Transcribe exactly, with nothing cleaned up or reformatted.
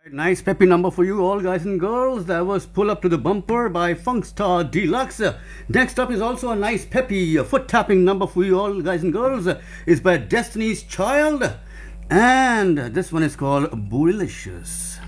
Nice peppy number for you all, guys and girls. That was Pull Up to the Bumper by Funkstar Deluxe. Next up is also a nice peppy foot tapping number for you all, guys and girls. It's by Destiny's Child, and this one is called Bootylicious.